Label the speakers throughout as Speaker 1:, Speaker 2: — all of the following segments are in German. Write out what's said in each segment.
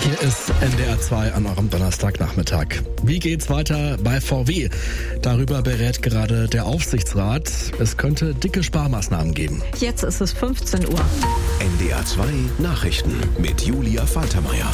Speaker 1: Hier ist NDR 2 an eurem Donnerstagnachmittag. Wie geht's weiter bei VW? Darüber berät gerade der Aufsichtsrat. Es könnte dicke Sparmaßnahmen geben.
Speaker 2: Jetzt ist es 15 Uhr.
Speaker 3: NDR 2 Nachrichten mit Julia Faltermeier.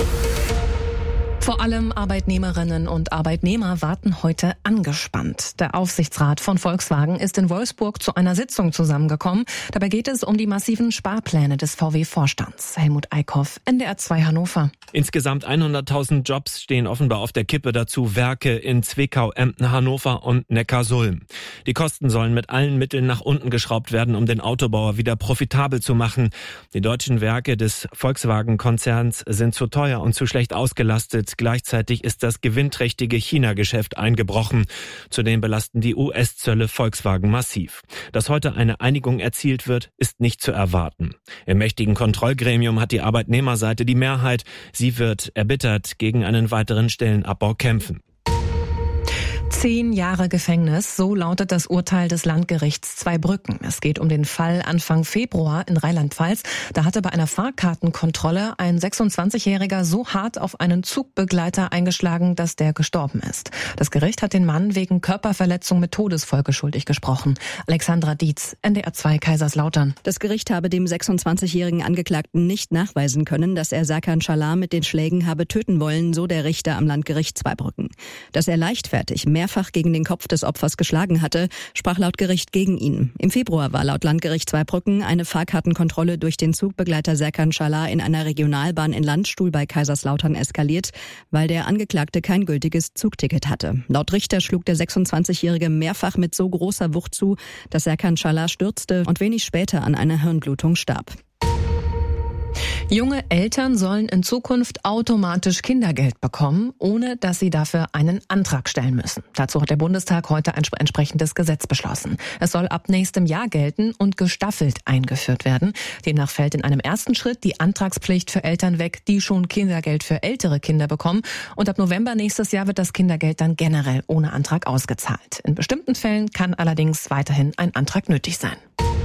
Speaker 2: Vor allem Arbeitnehmerinnen und Arbeitnehmer warten heute angespannt. Der Aufsichtsrat von Volkswagen ist in Wolfsburg zu einer Sitzung zusammengekommen. Dabei geht es um die massiven Sparpläne des VW-Vorstands. Helmut Eickhoff, NDR 2 Hannover.
Speaker 4: Insgesamt 100.000 Jobs stehen offenbar auf der Kippe, dazu Werke in Zwickau, Emden, Hannover und Neckarsulm. Die Kosten sollen mit allen Mitteln nach unten geschraubt werden, um den Autobauer wieder profitabel zu machen. Die deutschen Werke des Volkswagen-Konzerns sind zu teuer und zu schlecht ausgelastet. Gleichzeitig ist das gewinnträchtige China-Geschäft eingebrochen. Zudem belasten die US-Zölle Volkswagen massiv. Dass heute eine Einigung erzielt wird, ist nicht zu erwarten. Im mächtigen Kontrollgremium hat die Arbeitnehmerseite die Mehrheit. Sie wird erbittert gegen einen weiteren Stellenabbau kämpfen.
Speaker 2: 10 Jahre Gefängnis, so lautet das Urteil des Landgerichts Zweibrücken. Es geht um den Fall Anfang Februar in Rheinland-Pfalz. Da hatte bei einer Fahrkartenkontrolle ein 26-Jähriger so hart auf einen Zugbegleiter eingeschlagen, dass der gestorben ist. Das Gericht hat den Mann wegen Körperverletzung mit Todesfolge schuldig gesprochen. Alexandra Dietz, NDR 2 Kaiserslautern.
Speaker 5: Das Gericht habe dem 26-jährigen Angeklagten nicht nachweisen können, dass er Serkan Çalar mit den Schlägen habe töten wollen, so der Richter am Landgericht Zweibrücken. Dass er leichtfertig mehrfach gegen den Kopf des Opfers geschlagen hatte, sprach laut Gericht gegen ihn. Im Februar war laut Landgericht Zweibrücken eine Fahrkartenkontrolle durch den Zugbegleiter Serkan Çalar in einer Regionalbahn in Landstuhl bei Kaiserslautern eskaliert, weil der Angeklagte kein gültiges Zugticket hatte. Laut Richter schlug der 26-Jährige mehrfach mit so großer Wucht zu, dass Serkan Çalar stürzte und wenig später an einer Hirnblutung starb.
Speaker 2: Junge Eltern sollen in Zukunft automatisch Kindergeld bekommen, ohne dass sie dafür einen Antrag stellen müssen. Dazu hat der Bundestag heute ein entsprechendes Gesetz beschlossen. Es soll ab nächstem Jahr gelten und gestaffelt eingeführt werden. Demnach fällt in einem ersten Schritt die Antragspflicht für Eltern weg, die schon Kindergeld für ältere Kinder bekommen. Und ab November nächstes Jahr wird das Kindergeld dann generell ohne Antrag ausgezahlt. In bestimmten Fällen kann allerdings weiterhin ein Antrag nötig sein.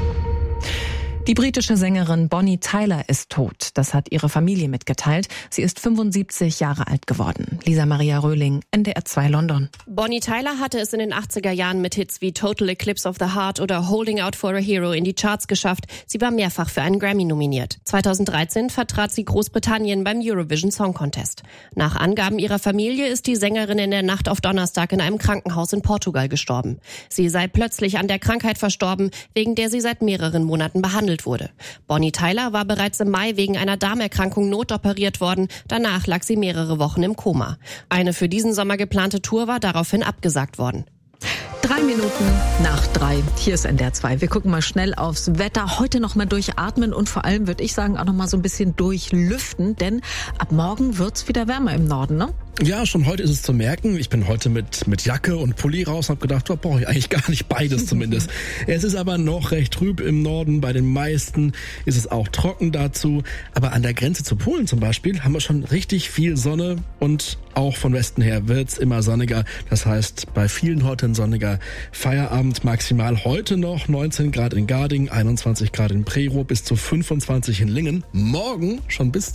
Speaker 2: Die britische Sängerin Bonnie Tyler ist tot. Das hat ihre Familie mitgeteilt. Sie ist 75 Jahre alt geworden. Lisa Maria Röhling, NDR 2 London.
Speaker 6: Bonnie Tyler hatte es in den 80er Jahren mit Hits wie Total Eclipse of the Heart oder Holding Out for a Hero in die Charts geschafft. Sie war mehrfach für einen Grammy nominiert. 2013 vertrat sie Großbritannien beim Eurovision Song Contest. Nach Angaben ihrer Familie ist die Sängerin in der Nacht auf Donnerstag in einem Krankenhaus in Portugal gestorben. Sie sei plötzlich an der Krankheit verstorben, wegen der sie seit mehreren Monaten behandelt wurde. Bonnie Tyler war bereits im Mai wegen einer Darmerkrankung notoperiert worden. Danach lag sie mehrere Wochen im Koma. Eine für diesen Sommer geplante Tour war daraufhin abgesagt worden.
Speaker 2: 3 Minuten nach 3. Hier ist NDR 2. Wir gucken mal schnell aufs Wetter. Heute noch mal durchatmen und vor allem, würde ich sagen, auch noch mal so ein bisschen durchlüften. Denn ab morgen wird's wieder wärmer im Norden, ne?
Speaker 1: Ja, schon heute ist es zu merken. Ich bin heute mit Jacke und Pulli raus und habe gedacht, da brauche ich eigentlich gar nicht beides zumindest. Es ist aber noch recht trüb im Norden. Bei den meisten ist es auch trocken dazu. Aber an der Grenze zu Polen zum Beispiel haben wir schon richtig viel Sonne und auch von Westen her wird's immer sonniger. Das heißt, bei vielen heute ein sonniger Feierabend. Maximal heute noch 19 Grad in Garding, 21 Grad in Prerow, bis zu 25 in Lingen. Morgen schon bis